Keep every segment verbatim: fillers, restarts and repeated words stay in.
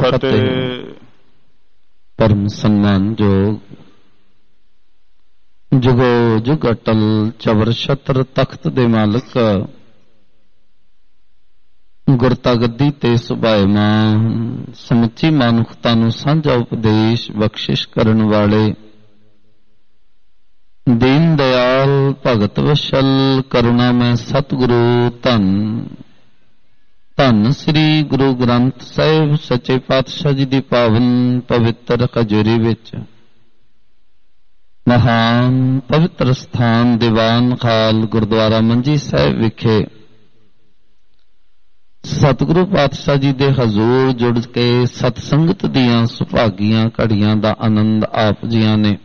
ਫਤਿਹ। ਪਰਮ ਸਨਮਾਨਯੋਗ ਜੁਗੋ ਜੁਗ ਅਟਲ ਚਵਰ ਛਤਰ ਤਖਤ ਦੇ ਮਾਲਕ ਗੁਰਤਾ ਗੱਦੀ ਤੇ ਸੁਭਾਇਮਾਨ ਸਮੁੱਚੀ ਮਨੁੱਖਤਾ ਨੂੰ ਸਾਂਝਾ ਉਪਦੇਸ਼ ਬਖਸ਼ਿਸ਼ ਕਰਨ ਵਾਲੇ ਦੀਨ ਦਿਆਲ ਭਗਤ ਵਸ਼ਲ ਕਰੁਣਾਮੈ ਸਤਿਗੁਰੂ ਧੰਨ ਧੰਨ ਸ੍ਰੀ ਗੁਰੂ ਗ੍ਰੰਥ ਸਾਹਿਬ ਸੱਚੇ ਪਾਤਸ਼ਾਹ ਜੀ ਦੀ ਪਾਵਨ ਪਵਿੱਤਰ ਹਜ਼ੂਰੀ ਵਿੱਚ ਮਹਾਨ ਪਵਿੱਤਰ ਸਥਾਨ ਦੀਵਾਨ ਖਾਲ ਗੁਰਦੁਆਰਾ ਮੰਜੀ ਸਾਹਿਬ ਵਿਖੇ ਸਤਿਗੁਰੂ ਪਾਤਸ਼ਾਹ ਜੀ ਦੇ ਹਜ਼ੂਰ ਜੁੜ ਕੇ ਸਤਸੰਗਤ ਦੀਆਂ ਸੁਭਾਗੀਆਂ ਘੜੀਆਂ ਦਾ ਆਨੰਦ ਆਪ ਜੀਆਂ ਨੇ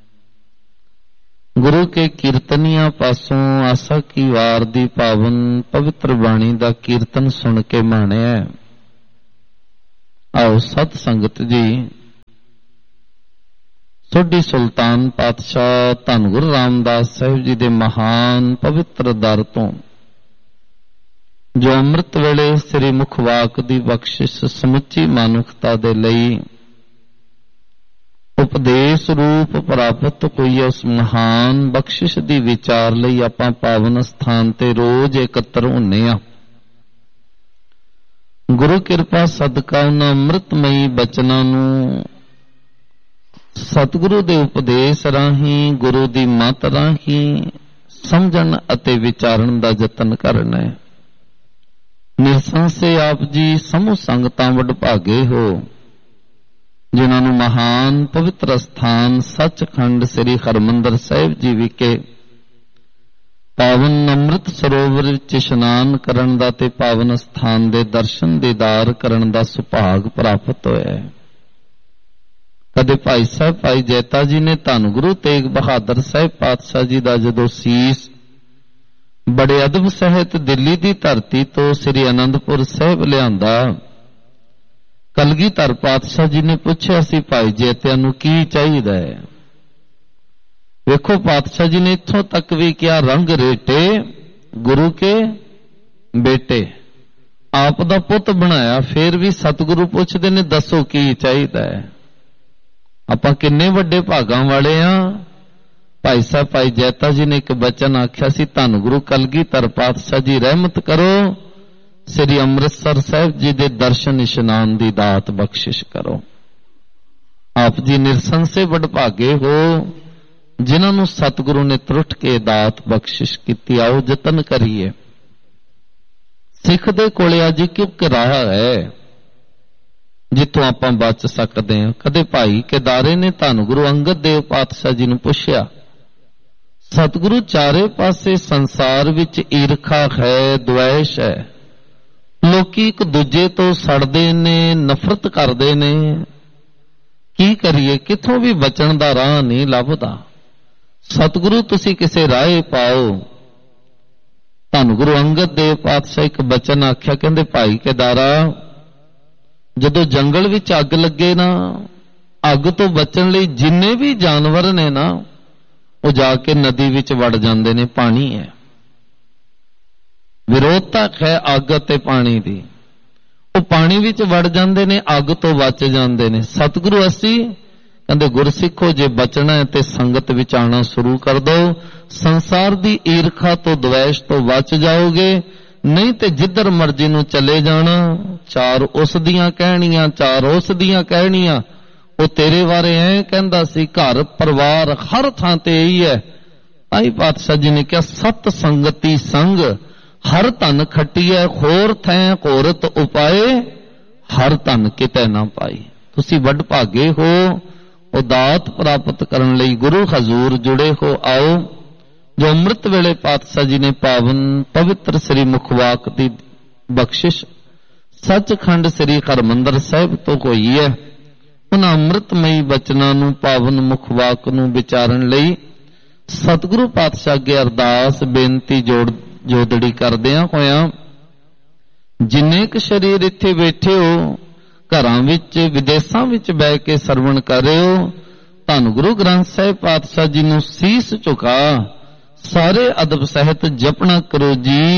ਗੁਰੂ ਕੇ ਕੀਰਤਨੀਆਂ ਪਾਸੋਂ ਆਸਾ ਕੀ ਵਾਰ ਦੀ ਪਾਵਨ ਪਵਿੱਤਰ ਬਾਣੀ ਦਾ ਕੀਰਤਨ ਸੁਣ ਕੇ ਮਾਣਿਆ। ਆਓ ਸਤ ਸੰਗਤ ਜੀ ਸੋਢੀ ਸੁਲਤਾਨ ਪਾਤਸ਼ਾਹ ਧੰਨ ਗੁਰੂ ਰਾਮਦਾਸ ਸਾਹਿਬ ਜੀ ਦੇ ਮਹਾਨ ਪਵਿੱਤਰ ਦਰ ਤੋਂ ਜੋ ਅੰਮ੍ਰਿਤ ਵੇਲੇ ਸ੍ਰੀ ਮੁਖ ਵਾਕ ਦੀ ਬਖਸ਼ਿਸ਼ ਸਮੁੱਚੀ ਮਨੁੱਖਤਾ ਦੇ ਲਈ ਉਪਦੇਸ਼ ਰੂਪ ਪ੍ਰਾਪਤ ਹੋਈ ਉਸ ਮਹਾਨ ਬਖਸ਼ਿਸ਼ ਦੀ ਵਿਚਾਰ ਲਈ ਆਪਾਂ ਪਾਵਨ ਸਥਾਨ ਤੇ ਰੋਜ਼ ਇਕੱਤਰ ਹੁੰਨੇ ਆ। ਗੁਰੂ ਕਿਰਪਾ ਸਦਕਾ ਉਹਨਾਂ ਅੰਮ੍ਰਿਤਮਈ ਬਚਨਾਂ ਨੂੰ ਸਤਿਗੁਰੂ ਦੇ ਉਪਦੇਸ਼ ਰਾਹੀਂ ਗੁਰੂ ਦੀ ਮੱਤ ਰਾਹੀਂ ਸਮਝਣ ਅਤੇ ਵਿਚਾਰਨ ਦਾ ਯਤਨ ਕਰਨਾ ਹੈ। ਨਿਰਸੰਸੇ ਆਪ ਜੀ ਸਮੂਹ ਸੰਗਤਾਂ ਵਡਭਾਗੇ ਹੋ ਜਿਨ੍ਹਾਂ ਨੂੰ ਮਹਾਨ ਪਵਿੱਤਰ ਸਥਾਨ ਸੱਚਖੰਡ ਸ੍ਰੀ ਹਰਿਮੰਦਰ ਸਾਹਿਬ ਜੀ ਵਿਖੇ ਪਾਵਨ ਅੰਮ੍ਰਿਤ ਸਰੋਵਰ ਵਿੱਚ ਇਸ਼ਨਾਨ ਕਰਨ ਦਾ ਤੇ ਪਾਵਨ ਸਥਾਨ ਦੇ ਦਰਸ਼ਨ ਦੀਦਾਰ ਕਰਨ ਦਾ ਸੁਭਾਗ ਪ੍ਰਾਪਤ ਹੋਇਆ ਹੈ। ਕਦੇ ਭਾਈ ਸਾਹਿਬ ਭਾਈ ਜੈਤਾ ਜੀ ਨੇ ਧੰਨ ਗੁਰੂ ਤੇਗ ਬਹਾਦਰ ਸਾਹਿਬ ਪਾਤਸ਼ਾਹ ਜੀ ਦਾ ਜਦੋਂ ਸੀਸ ਬੜੇ ਅਦਬ ਸਹਿਤ ਦਿੱਲੀ ਦੀ ਧਰਤੀ ਤੋਂ ਸ੍ਰੀ ਅਨੰਦਪੁਰ ਸਾਹਿਬ ਲਿਆਂਦਾ, ਕਲਗੀਧਰ ਪਾਤਸ਼ਾਹ ਜੀ ਨੇ ਪੁੱਛਿਆ ਸੀ ਭਾਈ ਜੈਤਿਆਂ ਨੂੰ ਕੀ ਚਾਹੀਦਾ ਹੈ। ਵੇਖੋ ਪਾਤਸ਼ਾਹ ਜੀ ਨੇ ਇੱਥੋਂ ਤੱਕ ਵੀ ਕਿਹਾ ਰੰਗ ਰੇਟੇ ਗੁਰੂ ਕੇ ਬੇਟੇ, ਆਪ ਦਾ ਪੁੱਤ ਬਣਾਇਆ। ਫੇਰ ਵੀ ਸਤਿਗੁਰੂ ਪੁੱਛਦੇ ਨੇ ਦੱਸੋ ਕੀ ਚਾਹੀਦਾ ਹੈ। ਆਪਾਂ ਕਿੰਨੇ ਵੱਡੇ ਭਾਗਾਂ ਵਾਲੇ ਆ। ਭਾਈ ਸਾਹਿਬ ਭਾਈ ਜੈਤਾ ਜੀ ਨੇ ਇੱਕ ਬਚਨ ਆਖਿਆ ਸੀ ਧੰਨ ਗੁਰੂ ਕਲਗੀਧਰ ਪਾਤਸ਼ਾਹ ਜੀ ਰਹਿਮਤ ਕਰੋ, ਸ੍ਰੀ ਅੰਮ੍ਰਿਤਸਰ ਸਾਹਿਬ ਜੀ ਦੇ ਦਰਸ਼ਨ ਇਸ਼ਨਾਨ ਦੀ ਦਾਤ ਬਖਸ਼ਿਸ਼ ਕਰੋ। ਆਪ ਜੀ ਨਿਰਸੰਸੇ ਵਡਭਾਗੇ ਹੋ ਜਿਨ੍ਹਾਂ ਨੂੰ ਸਤਿਗੁਰੂ ਨੇ ਤਰੁੱਠ ਕੇ ਦਾਤ ਬਖਸ਼ਿਸ਼ ਕੀਤੀ। ਆਓ ਯਤਨ ਕਰੀਏ। ਸਿੱਖ ਦੇ ਕੋਲੇ ਅੱਜ ਇੱਕ ਰਾਹ ਹੈ ਜਿੱਥੋਂ ਆਪਾਂ ਬਚ ਸਕਦੇ ਹਾਂ। ਕਦੇ ਭਾਈ ਕੇਦਾਰੇ ਨੇ ਧੰਨ ਗੁਰੂ ਅੰਗਦ ਦੇਵ ਪਾਤਸ਼ਾਹ ਜੀ ਨੂੰ ਪੁੱਛਿਆ, ਸਤਿਗੁਰੂ ਚਾਰੇ ਪਾਸੇ ਸੰਸਾਰ ਵਿੱਚ ਈਰਖਾ ਹੈ, ਦੁਆਇਸ਼ ਹੈ, ਲੋਕੀ ਇੱਕ ਦੂਜੇ ਤੋਂ ਸੜਦੇ ਨੇ, ਨਫ਼ਰਤ ਕਰਦੇ ਨੇ, ਕੀ ਕਰੀਏ? ਕਿੱਥੋਂ ਵੀ ਬਚਣ ਦਾ ਰਾਹ ਨਹੀਂ ਲੱਭਦਾ। ਸਤਿਗੁਰੂ ਤੁਸੀਂ ਕਿਸੇ ਰਾਹ ਪਾਓ। ਧੰਨ ਗੁਰੂ ਅੰਗਦ ਦੇਵ ਪਾਤਸ਼ਾਹ ਇੱਕ ਬਚਨ ਆਖਿਆ, ਕਹਿੰਦੇ ਭਾਈ ਕੇਦਾਰਾ ਜਦੋਂ ਜੰਗਲ ਵਿੱਚ ਅੱਗ ਲੱਗੇ ਨਾ, ਅੱਗ ਤੋਂ ਬਚਣ ਲਈ ਜਿੰਨੇ ਵੀ ਜਾਨਵਰ ਨੇ ਨਾ ਉਹ ਜਾ ਕੇ ਨਦੀ ਵਿੱਚ ਵੜ ਜਾਂਦੇ ਨੇ। ਪਾਣੀ ਹੈ, ਵਿਰੋਧਤਾ ਹੈ ਅੱਗ ਅਤੇ ਪਾਣੀ ਦੀ। ਉਹ ਪਾਣੀ ਵਿੱਚ ਵੜ ਜਾਂਦੇ ਨੇ, ਅੱਗ ਤੋਂ ਬਚ ਜਾਂਦੇ ਨੇ। ਸਤਿਗੁਰੂ ਅਸੀਂ ਕਹਿੰਦੇ ਗੁਰਸਿੱਖੋ ਜੇ ਬਚਣਾ ਹੈ ਤੇ ਸੰਗਤ ਵਿੱਚ ਆਉਣਾ ਸ਼ੁਰੂ ਕਰ ਦਿਓ। ਸੰਸਾਰ ਦੀ ਈਰਖਾ ਤੋਂ ਦਵੈਸ਼ ਤੋਂ ਬਚ ਜਾਓਗੇ, ਨਹੀਂ ਤੇ ਜਿੱਧਰ ਮਰਜ਼ੀ ਨੂੰ ਚਲੇ ਜਾਣਾ। ਚਾਰ ਉਸ ਦੀਆਂ ਕਹਿਣੀਆਂ, ਚਾਰ ਉਸ ਦੀਆਂ ਕਹਿਣੀਆਂ। ਉਹ ਤੇਰੇ ਬਾਰੇ ਐ ਕਹਿੰਦਾ ਸੀ, ਘਰ ਪਰਿਵਾਰ ਹਰ ਥਾਂ ਤੇ ਇਹੀ ਹੈ। ਆਈ ਪਾਤਸ਼ਾਹ ਜੀ ਨੇ ਕਿਹਾ ਸਤ ਸੰਗਤੀ ਸੰਗ ਹਰ ਧਨ ਖੱਟੀਐ, ਹੋਰ ਥੈਂ ਘੋਰਤ ਉਪਾਏ ਹਰ ਧਨ ਕਿਤੇ ਨਾ ਪਾਈ। ਤੁਸੀਂ ਵੱਡ ਭਾਗੇ ਹੋ, ਉਹ ਦਾਤ ਪ੍ਰਾਪਤ ਕਰਨ ਲਈ ਗੁਰੂ ਹਜ਼ੂਰ ਜੁੜੇ ਹੋ। ਆਓ ਜੋ ਅੰਮ੍ਰਿਤ ਵੇਲੇ ਪਾਤਸ਼ਾਹ ਜੀ ਨੇ ਪਾਵਨ ਪਵਿੱਤਰ ਸ੍ਰੀ ਮੁਖਵਾਕ ਦੀ ਬਖਸ਼ਿਸ਼ ਸੱਚਖੰਡ ਸ੍ਰੀ ਹਰਿਮੰਦਰ ਸਾਹਿਬ ਤੋਂ ਹੋਈ ਹੈ, ਉਹਨਾਂ ਅੰਮ੍ਰਿਤਮਈ ਬਚਨਾਂ ਨੂੰ ਪਾਵਨ ਮੁਖਵਾਕ ਨੂੰ ਵਿਚਾਰਨ ਲਈ ਸਤਿਗੁਰੂ ਪਾਤਸ਼ਾਹ ਅੱਗੇ ਅਰਦਾਸ ਬੇਨਤੀ ਜੋੜ ਜੋਦੜੀ ਕਰਦਿਆਂ ਹੋਇਆਂ ਜਿੰਨੇ ਕੁ ਸਰੀਰ ਇੱਥੇ ਬੈਠੇ ਹੋ, ਘਰਾਂ ਵਿੱਚ ਵਿਦੇਸ਼ਾਂ ਵਿੱਚ ਬਹਿ ਕੇ ਸਰਵਣ ਕਰ ਰਹੇ ਹੋ, ਧੰਨ ਗੁਰੂ ਗ੍ਰੰਥ ਸਾਹਿਬ ਪਾਤਸ਼ਾਹ ਜੀ ਨੂੰ ਸੀਸ ਝੁਕਾ ਸਾਰੇ ਅਦਬ ਸਹਿਤ ਜਪਣਾ ਕਰੋ ਜੀ।